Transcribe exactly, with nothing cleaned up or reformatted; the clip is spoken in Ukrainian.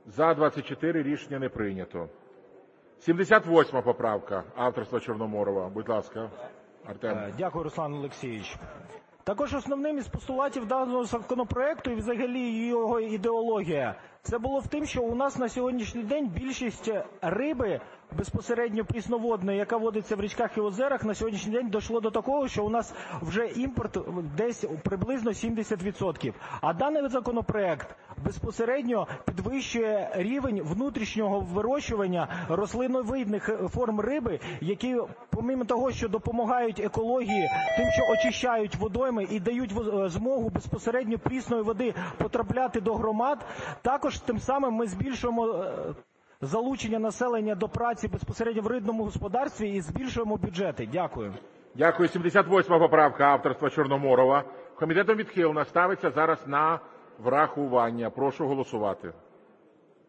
За – двадцять чотири. Рішення не прийнято. сімдесят восьма поправка авторства Чорноморова. Будь ласка, Артем. Дякую, Руслан Олексійович. Також основним із постулатів даного законопроекту і взагалі його ідеологія – це було в тим, що у нас на сьогоднішній день більшість риби безпосередньо прісноводної, яка водиться в річках і озерах, на сьогоднішній день дійшло до такого, що у нас вже імпорт десь приблизно сімдесят відсотків. А даний законопроект безпосередньо підвищує рівень внутрішнього вирощування рослиновидних форм риби, які, помимо того, що допомагають екології тим, що очищають водойми і дають змогу безпосередньо прісної води потрапляти до громад, також тим самим ми збільшуємо залучення населення до праці безпосередньо в рибному господарстві і збільшуємо бюджети. Дякую. Дякую. сімдесят восьма поправка авторства Чорноморова. Комітетом відхилена. Ставиться зараз на врахування. Прошу голосувати.